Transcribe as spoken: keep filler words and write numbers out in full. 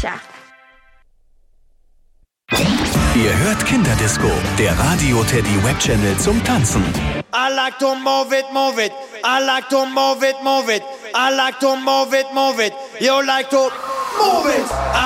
Tja. Ihr hört Kinderdisco, der Radio Teddy Web Channel zum Tanzen. I like to move it, move it. I like to move it, move it. I like to move it, move it. You like to move it.